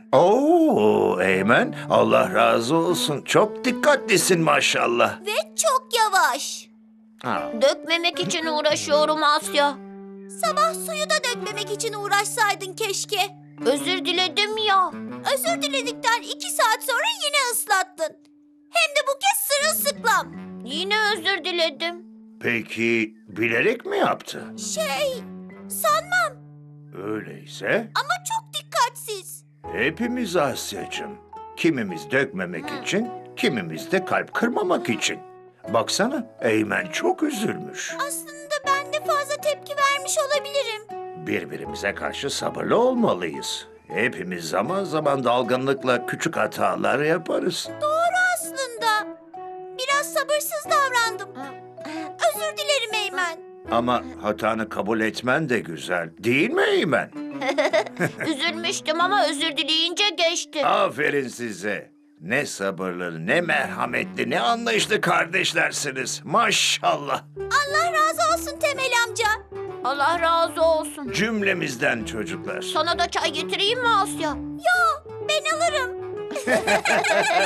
Oo, Eymen, Allah razı olsun. Çok dikkatlisin maşallah. Ve çok yavaş. Ha. Dökmemek için uğraşıyorum Asya. Sabah suyu da dökmemek için uğraşsaydın keşke. Özür diledim ya. Özür diledikten 2 saat sonra yine ıslattın. Hem de bu kez sırılsıklam. Yine özür diledim. Peki bilerek mi yaptı? Sanmam Öyleyse ama çok dikkatsiz. hepimiz Asya'cığım. Kimimiz dökmemek için, kimimiz de kalp kırmamak için. Baksana, Eymen çok üzülmüş. Aslında ben de fazla tepki vermiş olabilirim. Birbirimize karşı sabırlı olmalıyız. Hepimiz zaman zaman dalgınlıkla küçük hatalar yaparız. Doğru aslında. Biraz sabırsız davrandım. Özür dilerim Eymen. Ama hatanı kabul etmen de güzel, değil mi Eymen? Üzülmüştüm ama özür dileyince geçti. Aferin size. Ne sabırlı, ne merhametli, ne anlayışlı kardeşlersiniz. Maşallah. Allah razı olsun Temel amca. Allah razı olsun. Cümlemizden çocuklar. Sana da çay getireyim mi Asya? Yo, ben alırım.